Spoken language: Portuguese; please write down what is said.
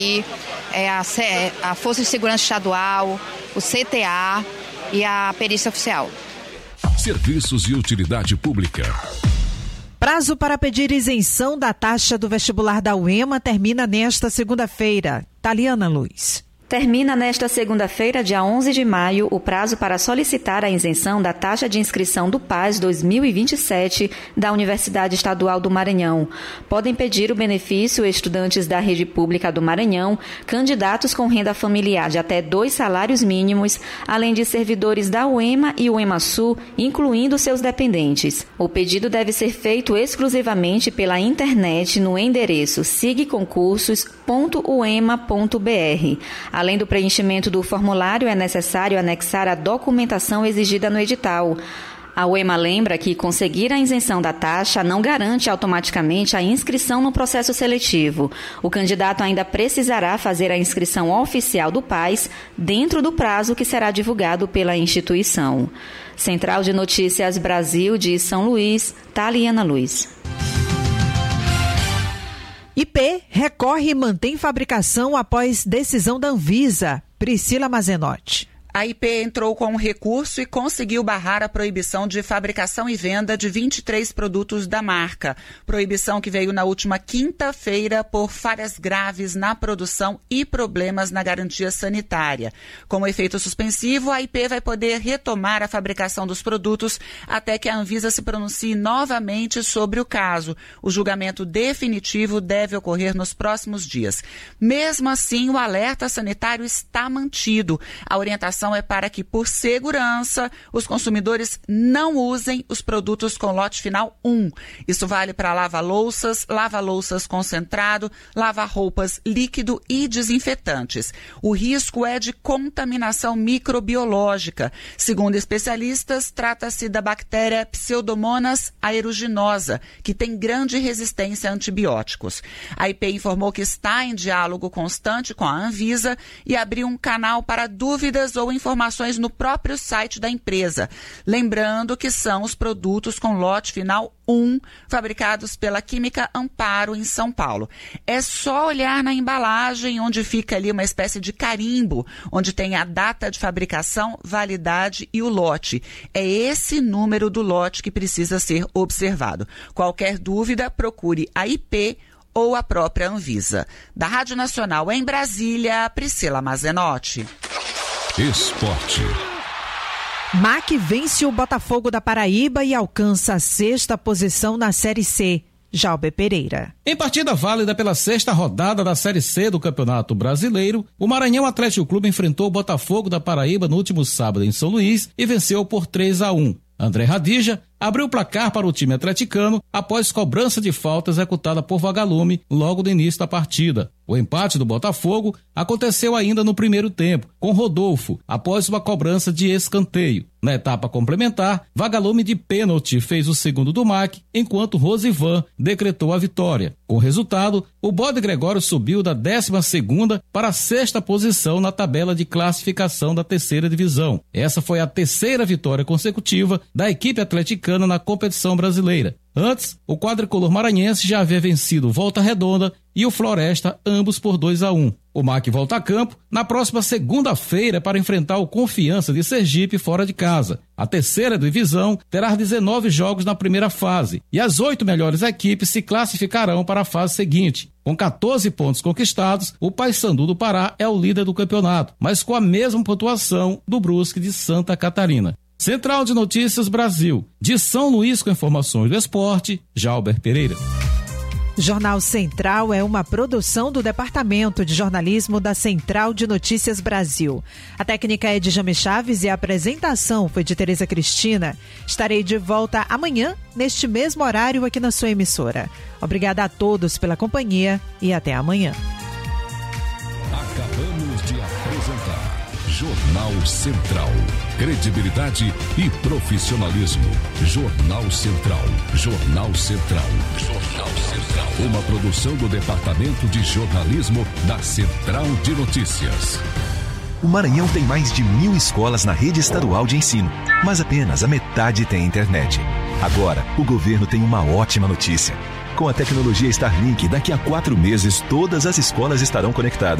E a Força de Segurança Estadual, o CTA e a perícia oficial. Serviços de utilidade pública. Prazo para pedir isenção da taxa do vestibular da UEMA termina nesta segunda-feira. Taliana Luz. Termina nesta segunda-feira, dia 11 de maio, o prazo para solicitar a isenção da taxa de inscrição do PAS 2027 da Universidade Estadual do Maranhão. Podem pedir o benefício estudantes da rede pública do Maranhão, candidatos com renda familiar de até 2 salários mínimos, além de servidores da UEMA e UEMA-Sul, incluindo seus dependentes. O pedido deve ser feito exclusivamente pela internet no endereço sigconcursos.uema.br. Além do preenchimento do formulário, é necessário anexar a documentação exigida no edital. A UEMA lembra que conseguir a isenção da taxa não garante automaticamente a inscrição no processo seletivo. O candidato ainda precisará fazer a inscrição oficial do PAS dentro do prazo que será divulgado pela instituição. Central de Notícias Brasil de São Luís, Taliana Luz. IP recorre e mantém fabricação após decisão da Anvisa. Priscila Mazenotti. A IP entrou com um recurso e conseguiu barrar a proibição de fabricação e venda de 23 produtos da marca. Proibição que veio na última quinta-feira por falhas graves na produção e problemas na garantia sanitária. Como efeito suspensivo, a IP vai poder retomar a fabricação dos produtos até que a Anvisa se pronuncie novamente sobre o caso. O julgamento definitivo deve ocorrer nos próximos dias. Mesmo assim, o alerta sanitário está mantido. A orientação é para que, por segurança, os consumidores não usem os produtos com lote final 1. Isso vale para lava-louças concentrado, lava-roupas líquido e desinfetantes. O risco é de contaminação microbiológica. Segundo especialistas, trata-se da bactéria Pseudomonas aeruginosa, que tem grande resistência a antibióticos. A IP informou que está em diálogo constante com a Anvisa e abriu um canal para dúvidas ou informações no próprio site da empresa. Lembrando que são os produtos com lote final 1, fabricados pela Química Amparo, em São Paulo. É só olhar na embalagem, onde fica ali uma espécie de carimbo, onde tem a data de fabricação, validade e o lote. É esse número do lote que precisa ser observado. Qualquer dúvida, procure a IP ou a própria Anvisa. Da Rádio Nacional em Brasília, Priscila Mazenotti. Esporte. MAC vence o Botafogo da Paraíba e alcança a 6ª posição na Série C. Jalber Pereira. Em partida válida pela 6ª rodada da Série C do Campeonato Brasileiro, o Maranhão Atlético Clube enfrentou o Botafogo da Paraíba no último sábado em São Luís e venceu por 3-1. André Radija abriu o placar para o time atleticano após cobrança de falta executada por Vagalume logo no início da partida. O empate do Botafogo aconteceu ainda no primeiro tempo, com Rodolfo, após uma cobrança de escanteio. Na etapa complementar, Vagalume de pênalti fez o segundo do MAC, enquanto Rosivan decretou a vitória. Com o resultado, o Bode Gregório subiu da 12ª para a 6ª posição na tabela de classificação da 3ª divisão. Essa foi a 3ª vitória consecutiva da equipe atleticana na competição brasileira. Antes, o quadricolor maranhense já havia vencido Volta Redonda e o Floresta, ambos por 2-1. O MAC volta a campo na próxima segunda-feira para enfrentar o Confiança de Sergipe fora de casa. A 3ª divisão terá 19 jogos na primeira fase e as 8 melhores equipes se classificarão para a fase seguinte. Com 14 pontos conquistados, o Paysandu do Pará é o líder do campeonato, mas com a mesma pontuação do Brusque de Santa Catarina. Central de Notícias Brasil, de São Luís com informações do esporte, Jalber Pereira. Jornal Central é uma produção do Departamento de Jornalismo da Central de Notícias Brasil. A técnica é de Jame Chaves e a apresentação foi de Tereza Cristina. Estarei de volta amanhã, neste mesmo horário aqui na sua emissora. Obrigada a todos pela companhia e até amanhã. Acabamos de apresentar Jornal Central. Credibilidade e profissionalismo. Jornal Central. Jornal Central. Jornal Central. Uma produção do Departamento de Jornalismo da Central de Notícias. O Maranhão tem mais de 1.000 escolas na rede estadual de ensino, mas apenas a metade tem internet. Agora, o governo tem uma ótima notícia. Com a tecnologia Starlink, daqui a 4 meses, todas as escolas estarão conectadas.